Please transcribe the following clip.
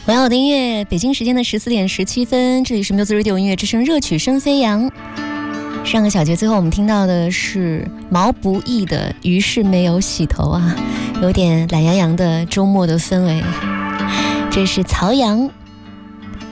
我要我的音乐，北京时间的14:17，这里是 Music Radio 音乐之声，热曲声飞扬。上个小节最后我们听到的是毛不易的《于是没有洗头》啊，有点懒洋洋的周末的氛围。这是曹阳